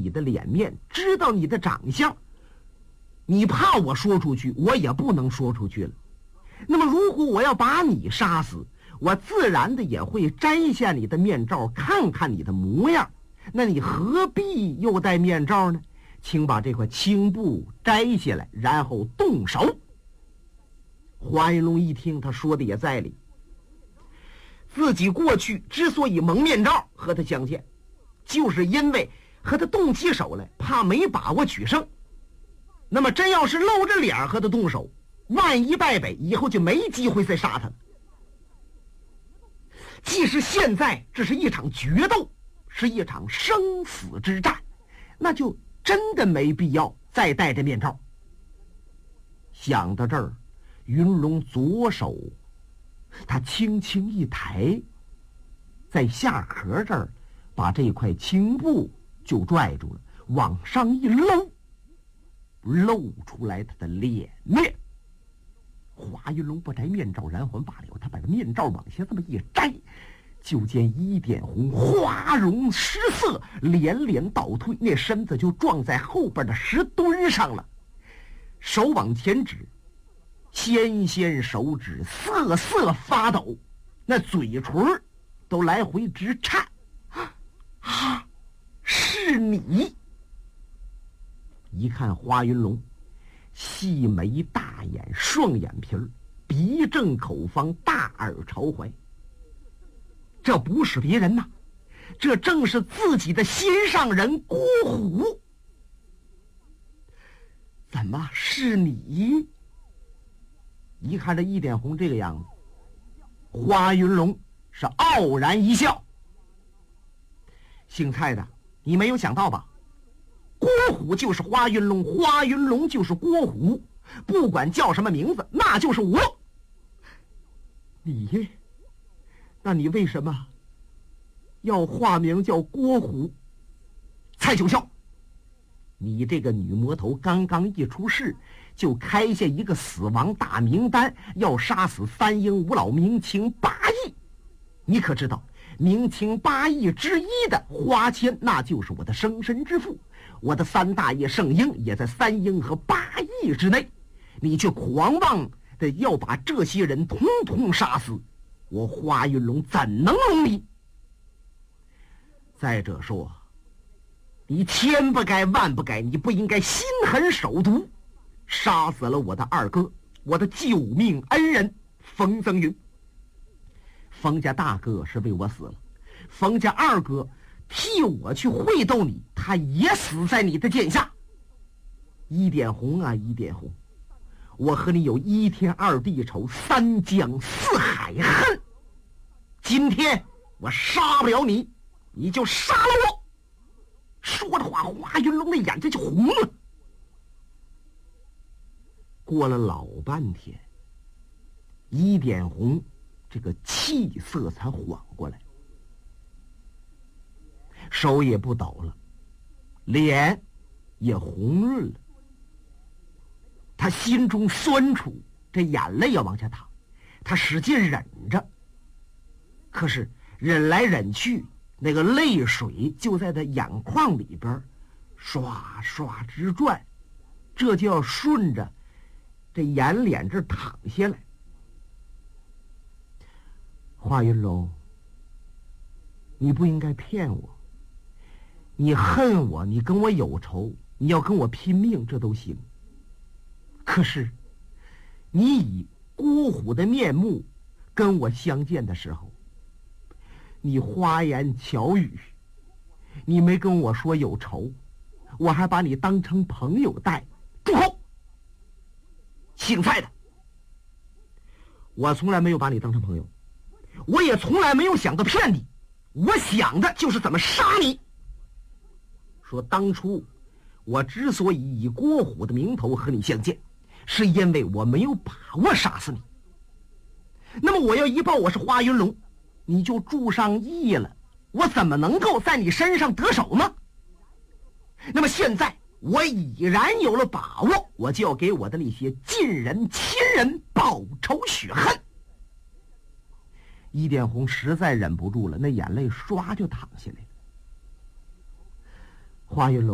你的脸面，知道你的长相，你怕我说出去，我也不能说出去了。那么如果我要把你杀死，我自然的也会摘下你的面罩，看看你的模样。那你何必又戴面罩呢？请把这块青布摘下来，然后动手。华云龙一听，他说的也在理。自己过去之所以蒙面罩和他相见，就是因为和他动起手来，怕没把握取胜。那么真要是露着脸和他动手，万一败北，以后就没机会再杀他了。即使现在这是一场决斗，是一场生死之战，那就真的没必要再戴着面罩。想到这儿，云龙左手他轻轻一抬，在下颌这儿把这块青布就拽住了，往上一搂，露出来他的脸面。华云龙不摘面罩然还罢了，他把面罩往下这么一摘，就见一点红花容失色，连连倒退，那身子就撞在后边的石墩上了，手往前指，纤纤手指瑟瑟发抖，那嘴唇都来回直颤。啊，是你！一看华云龙，细眉大眼，双眼皮儿，鼻正口方，大耳朝怀。这不是别人呐，这正是自己的心上人郭虎。怎么是你？一看这一点红这个样子，华云龙是傲然一笑。姓蔡的，你没有想到吧？郭虎就是华云龙，华云龙就是郭虎，不管叫什么名字，那就是我。你，那你为什么要化名叫郭虎？蔡九霄，你这个女魔头刚刚一出世，就开下一个死亡大名单，要杀死三英五老明清8义。你可知道明清8义之一的花谦，那就是我的生身之父，我的三大爷圣婴也在3英和8义之内，你却狂妄的要把这些人统统杀死，我华云龙怎能容你？再者说，你千不该万不该，你不应该心狠手毒，杀死了我的二哥，我的救命恩人冯增云。冯家大哥是为我死了，冯家二哥替我去会斗你，他也死在你的剑下。一点红啊，一点红，我和你有1天2地仇，3江4海恨。今天我杀不了你，你就杀了我。说着话，华云龙的眼睛就红了。过了老半天，一点红这个气色才缓过来，手也不抖了，脸也红润了。他心中酸楚，这眼泪要往下淌，他使劲忍着，可是忍来忍去，那个泪水就在他眼眶里边刷刷直转，这就要顺着这眼脸这淌下来。华云龙，你不应该骗我，你恨我，你跟我有仇，你要跟我拼命，这都行。可是你以郭虎的面目跟我相见的时候，你花言巧语，你没跟我说有仇，我还把你当成朋友待。住口！姓蔡的，我从来没有把你当成朋友，我也从来没有想到骗你，我想的就是怎么杀你。说当初我之所以以郭虎的名头和你相见，是因为我没有把握杀死你。那么我要一报我是华云龙，你就注上意了，我怎么能够在你身上得手呢？那么现在我已然有了把握，我就要给我的那些近人亲人报仇雪恨。一点红实在忍不住了，那眼泪唰就淌下来了。华云龙